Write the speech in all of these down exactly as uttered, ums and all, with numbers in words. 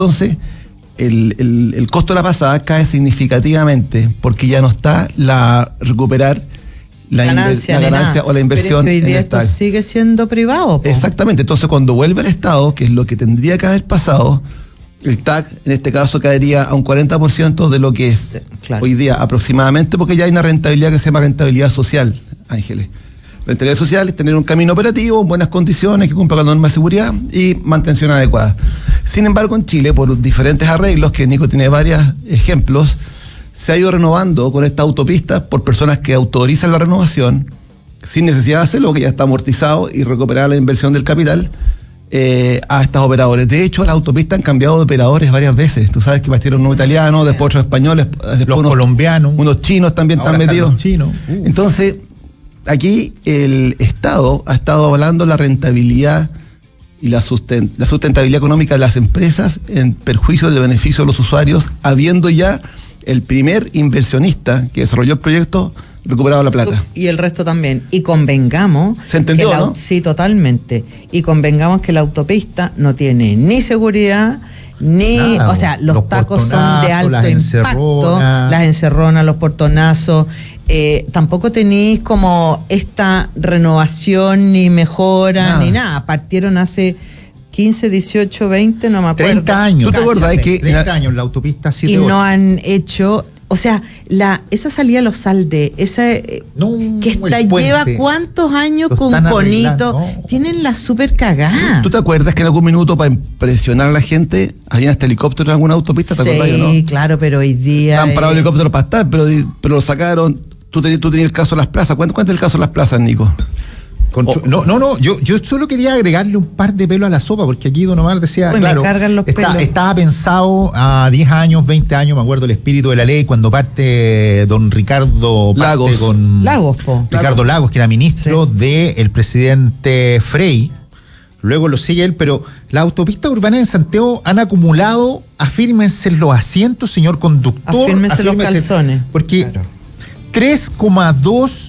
Entonces, el, el, el costo de la pasada cae significativamente porque ya no está la recuperar la ganancia, inver, la ganancia o la inversión. Pero es que hoy día esto sigue siendo privado, po. Exactamente. Entonces, cuando vuelve al Estado, que es lo que tendría que haber pasado, el T A C en este caso caería a un cuarenta por ciento de lo que es claro. hoy día aproximadamente, porque ya hay una rentabilidad que se llama rentabilidad social, Ángeles. Rentabilidad social es tener un camino operativo, buenas condiciones, que cumpla con la norma de seguridad y mantención adecuada. Sin embargo, en Chile, por diferentes arreglos, que Nico tiene varios ejemplos, se ha ido renovando con estas autopistas por personas que autorizan la renovación sin necesidad de hacerlo, que ya está amortizado y recuperar la inversión del capital. Eh, a estos operadores. De hecho, las autopistas han cambiado de operadores varias veces. Tú sabes que partieron unos italianos, después otros españoles, después los unos colombianos, unos chinos también están metidos. Chinos. Entonces, aquí el Estado ha estado avalando la rentabilidad y la, sustent la sustentabilidad económica de las empresas en perjuicio del beneficio de los usuarios, habiendo ya el primer inversionista que desarrolló el proyecto recuperado la plata. Y el resto también. Y convengamos... ¿Se entendió, que la, no? Sí, totalmente. Y convengamos que la autopista no tiene ni seguridad, ni... Nada, o sea, los, los tacos son de alto impacto, las encerronas, los portonazos. Eh, tampoco tenéis como esta renovación, ni mejora, nada. ni nada. Partieron hace... quince, dieciocho, veinte, no me acuerdo. treinta años. ¿Tú te acuerdas que treinta años la autopista siete ocho? Y no han hecho, o sea, la esa salida a los Saldes, esa no, que está lleva cuántos años lo con Conito, no. tienen la super cagada. ¿Tú te acuerdas que en algún minuto para impresionar a la gente había hasta helicópteros en alguna autopista? ¿Te acuerdas? Sí, ¿no? claro, pero hoy día estaban parados eh... helicópteros para estar, pero, pero lo sacaron. Tú tenías, tú tenías el caso de las plazas. Cuéntame cuenta el caso de las plazas, Nico. Oh. No, no, no, yo, yo solo quería agregarle un par de pelos a la sopa, porque aquí Don Omar decía, Uy, claro, me cargan los está, pelos. estaba pensado a diez años, veinte años, me acuerdo el espíritu de la ley, cuando parte don Ricardo parte Lagos. con Lagos, po. Ricardo Lagos, que era ministro sí. del presidente Frei, luego lo sigue él, pero las autopistas urbanas en Santiago han acumulado, afírmense los asientos, señor conductor. Afírmense, afírmense los calzones. Porque claro. tres coma dos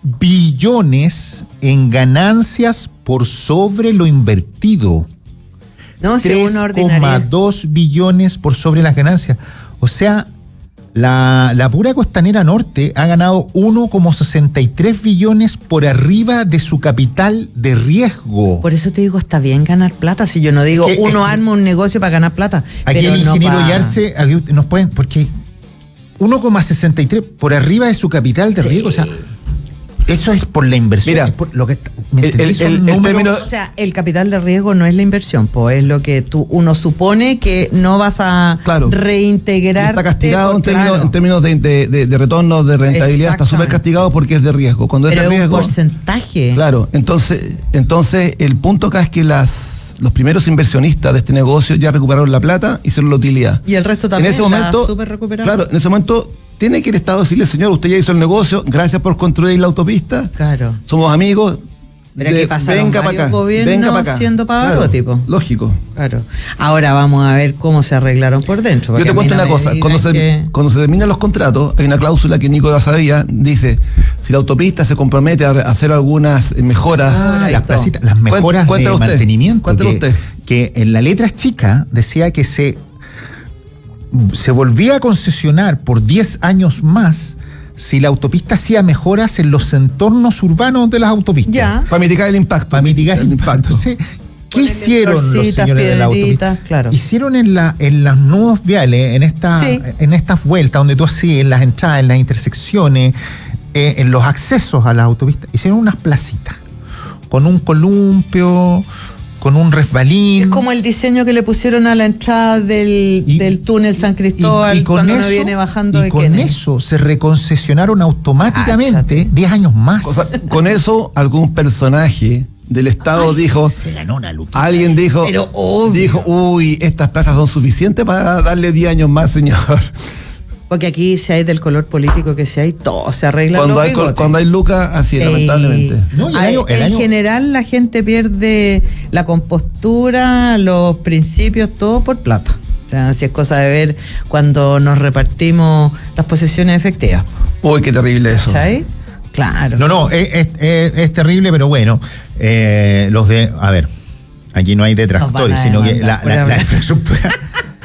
billones en ganancias por sobre lo invertido. No, tres coma dos billones por sobre las ganancias. O sea, la, la pura Costanera Norte ha ganado uno coma sesenta y tres billones por arriba de su capital de riesgo. Por eso te digo, está bien ganar plata. Si yo no digo, que, uno es, arma un negocio para ganar plata. Aquí pero el ingeniero no pa... Yarse nos pueden, porque uno coma sesenta y tres por arriba de su capital de sí. riesgo, o sea, eso es por la inversión. Mira, es por lo que ¿me el, el, el, el término... O sea, el capital de riesgo no es la inversión, pues es lo que tú uno supone que no vas a claro. reintegrar. Está castigado en términos, claro. en términos de, de, de, de retorno, de rentabilidad, está súper castigado porque es de riesgo. Cuando Pero es de riesgo. Un porcentaje. Claro, entonces, entonces el punto acá es que las los primeros inversionistas de este negocio ya recuperaron la plata, hicieron la utilidad. Y el resto también. En ese momento, súper recuperado. Claro, en ese momento. Tiene que el Estado decirle, señor, usted ya hizo el negocio, gracias por construir la autopista. Claro. Somos amigos. Pero aquí pasaron venga para acá. Venga para acá. Siendo pavarótipo. Claro, lógico. Claro. Ahora vamos a ver cómo se arreglaron por dentro. Yo te cuento una no cosa. Cuando se, que... cuando se terminan los contratos, hay una cláusula que Nico ya sabía, dice, si la autopista se compromete a hacer algunas mejoras. Ah, las, placitas, las mejoras Cuéntale de usted. mantenimiento. Cuéntale que, usted. Que en la letra chica decía que se... se volvía a concesionar por diez años más si la autopista hacía mejoras en los entornos urbanos de las autopistas. Ya. Para mitigar el impacto. Para mitigar el impacto. Entonces, ¿qué Ponele hicieron los señores de la autopista? Claro. Hicieron en la en los nudos viales, en esta sí. en estas vueltas donde tú hacías, en las entradas, en las intersecciones, eh, en los accesos a las autopistas, hicieron unas placitas con un columpio, con un resbalín. Es como el diseño que le pusieron a la entrada del, y, del túnel San Cristóbal y, y cuando eso, uno viene bajando y de con Kennedy. Eso se reconcesionaron automáticamente diez años más. O sea, con eso algún personaje del Estado Ay, dijo, se ganó una luquita. Alguien dijo, Pero obvio. dijo, uy, estas plazas son suficientes para darle diez años más, señor. Porque aquí, si hay del color político que si hay, todo se arregla. Cuando hay, cuando hay lucas, así, sí. lamentablemente. No, el año, el en año... general, la gente pierde la compostura, los principios, todo por plata. O sea, así es cosa de ver cuando nos repartimos las posesiones efectivas. Uy, qué terrible eso. ¿Sabes? Claro. No, no, es, es, es, es terrible, pero bueno, eh, los de, a ver, aquí no hay detractores, sino que la, la, la infraestructura...